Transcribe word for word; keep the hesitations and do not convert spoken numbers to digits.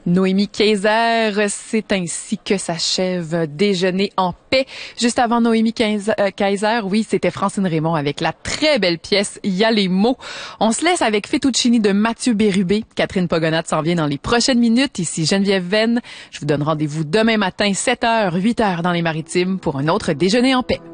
Noémie Kayser, c'est ainsi que s'achève Déjeuner en paix. Juste avant Noémie Kayser, oui, c'était Francine Raymond avec la très belle pièce « Il y a les mots ». On se laisse avec Fettuccini de Mathieu Bérubé. Catherine Pogonat s'en vient dans les prochaines minutes. Ici Geneviève Venn. Je vous donne rendez-vous demain matin, sept heures, huit heures dans les Maritimes pour un autre Déjeuner en paix.